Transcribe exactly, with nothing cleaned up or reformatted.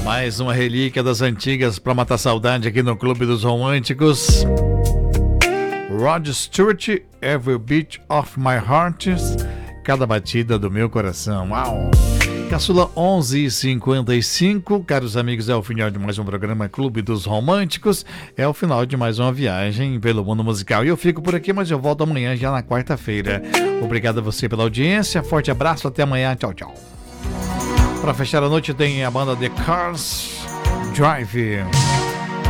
Mais uma relíquia das antigas para matar saudade aqui no Clube dos Românticos. Rod Stewart, Every Beat of My Heart, cada batida do meu coração. Uau! Caçula onze e cinquenta e cinco, caros amigos, é o final de mais um programa Clube dos Românticos, é o final de mais uma viagem pelo mundo musical. E eu fico por aqui, mas eu volto amanhã, já na quarta-feira. Obrigado a você pela audiência, forte abraço, até amanhã, tchau, tchau. Para fechar a noite tem a banda The Cars Drive.